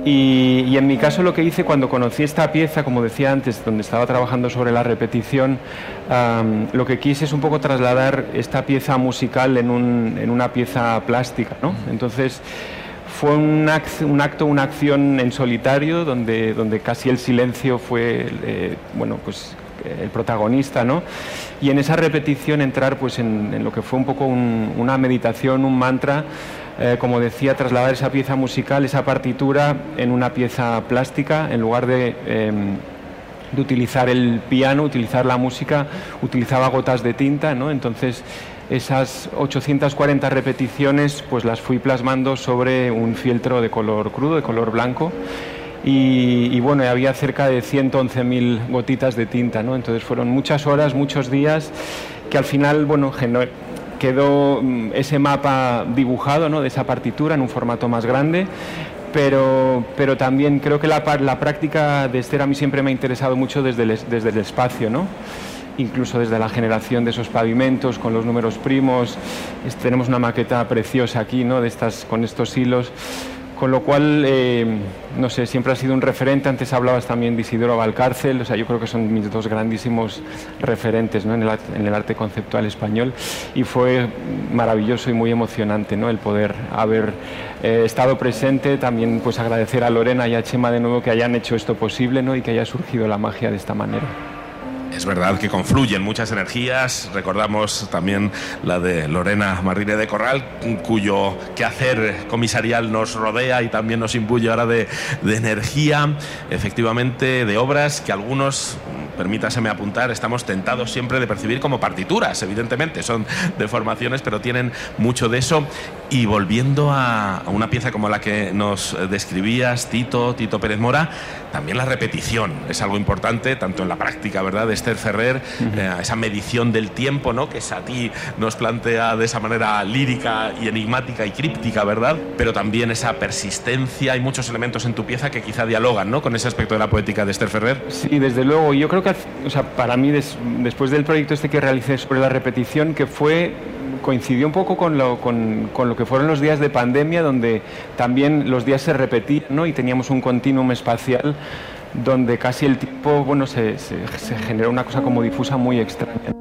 Y en mi caso lo que hice cuando conocí esta pieza, como decía antes, donde estaba trabajando sobre la repetición, lo que quise es un poco trasladar esta pieza musical en una pieza plástica, ¿no? Entonces fue un acto, una acción en solitario, donde casi el silencio fue bueno, pues, el protagonista, ¿no? Y en esa repetición entrar pues, en lo que fue un poco una meditación, un mantra, como decía, trasladar esa pieza musical, esa partitura en una pieza plástica, en lugar de utilizar el piano, utilizar la música, utilizaba gotas de tinta, ¿no? Entonces esas 840 repeticiones pues las fui plasmando sobre un fieltro de color crudo, de color blanco, y bueno, había cerca de 111.000 gotitas de tinta, ¿no? Entonces fueron muchas horas, muchos días, que al final, bueno, quedó ese mapa dibujado, ¿no?, de esa partitura en un formato más grande, pero también creo que la práctica de Esther a mí siempre me ha interesado mucho desde el espacio, ¿no? Incluso desde la generación de esos pavimentos con los números primos. Tenemos una maqueta preciosa aquí, ¿no?, con estos hilos. Con lo cual, no sé, siempre ha sido un referente. Antes hablabas también de Isidoro Valcárcel, o sea, yo creo que son mis dos grandísimos referentes, ¿no?, en el arte conceptual español, y fue maravilloso y muy emocionante, ¿no?, el poder haber estado presente. También pues agradecer a Lorena y a Chema de nuevo que hayan hecho esto posible, ¿no?, y que haya surgido la magia de esta manera. Es verdad que confluyen muchas energías. Recordamos también la de Lorena Martínez de Corral, cuyo quehacer comisarial nos rodea y también nos imbuye ahora de energía, efectivamente, de obras que algunos, permítaseme apuntar, estamos tentados siempre de percibir como partituras. Evidentemente son deformaciones, pero tienen mucho de eso. Y volviendo a una pieza como la que nos describías, Tito Pérez Mora, también la repetición es algo importante, tanto en la práctica, ¿verdad?, de Esther Ferrer, esa medición del tiempo, ¿no?, que Satie nos plantea de esa manera lírica y enigmática y críptica, ¿verdad?, pero también esa persistencia. Hay muchos elementos en tu pieza que quizá dialogan, ¿no?, con ese aspecto de la poética de Esther Ferrer. Sí, desde luego. Yo creo que, o sea, para mí, después del proyecto este que realicé sobre la repetición, que coincidió un poco con lo que fueron los días de pandemia, donde también los días se repetían, ¿no?, y teníamos un continuum espacial donde casi el tiempo, bueno, se generó una cosa como difusa muy extraña.